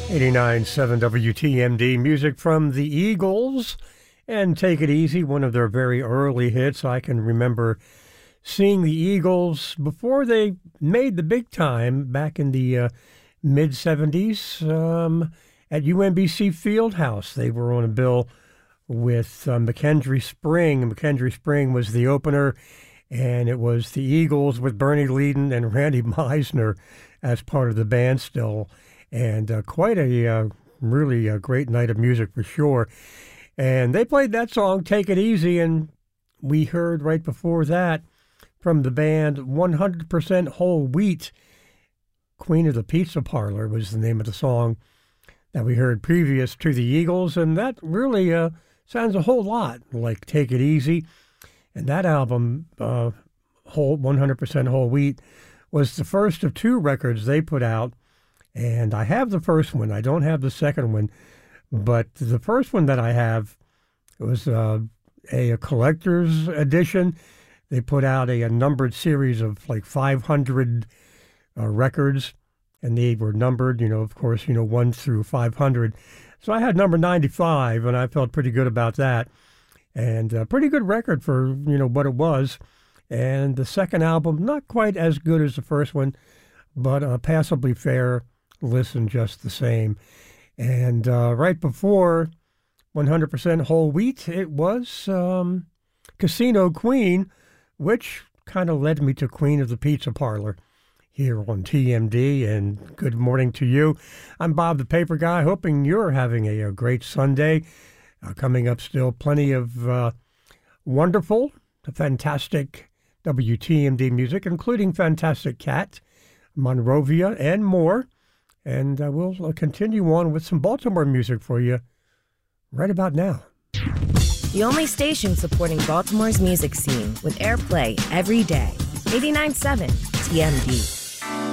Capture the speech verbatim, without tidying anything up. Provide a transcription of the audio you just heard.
eighty-nine point seven W T M D, music from the Eagles and Take It Easy, one of their very early hits. I can remember seeing the Eagles before they made the big time back in the uh, mid-seventies um, at U M B C Fieldhouse. They were on a bill with uh, McKendree Spring. McKendree Spring was the opener, and it was the Eagles with Bernie Leadon and Randy Meisner as part of the band still. And uh, quite a uh, really a great night of music for sure. And they played that song, Take It Easy, and we heard right before that from the band one hundred percent Whole Wheat. Queen of the Pizza Parlor was the name of the song that we heard previous to the Eagles, and that really uh, sounds a whole lot like Take It Easy. And that album, uh, whole one hundred percent Whole Wheat, was the first of two records they put out. And I have the first one. I don't have the second one. But the first one that I have was uh, a, a collector's edition. They put out a, a numbered series of like five hundred uh, records, and they were numbered, you know, of course, you know, one through five hundred. So I had number ninety-five, and I felt pretty good about that. And a pretty good record for, you know, what it was. And the second album, not quite as good as the first one, but uh, passably fair listen just the same. And uh, right before one hundred percent Whole Wheat, it was um, Casino Queen, which kind of led me to Queen of the Pizza Parlor here on T M D. And good morning to you. I'm Bob the Paper Guy, hoping you're having a, a great Sunday. Uh, coming up still plenty of uh, wonderful, fantastic W T M D music, including Fantastic Cat, Monrovia, and more. And uh, we'll uh, continue on with some Baltimore music for you right about now. The only station supporting Baltimore's music scene with airplay every day. eighty-nine point seven T M D.